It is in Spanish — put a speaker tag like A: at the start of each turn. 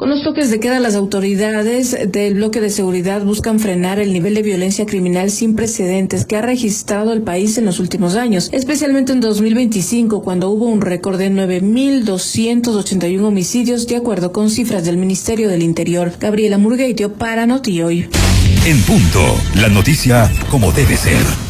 A: Con los toques de queda, las autoridades del bloque de seguridad buscan frenar el nivel de violencia criminal sin precedentes que ha registrado el país en los últimos años, especialmente en 2025, cuando hubo un récord de 9.281 homicidios, de acuerdo con cifras del Ministerio del Interior. Gabriela Murgueitio para Notihoy.
B: En punto, la noticia como debe ser.